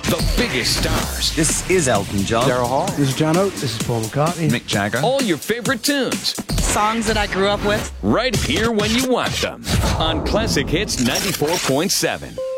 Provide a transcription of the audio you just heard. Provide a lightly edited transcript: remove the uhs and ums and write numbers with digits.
The biggest stars. This is Elton John. Daryl Hall. This is John Oates. This is Paul McCartney. Mick Jagger. All your favorite tunes. Songs that I grew up with. Right here when you want them. On Classic Hits 94.7.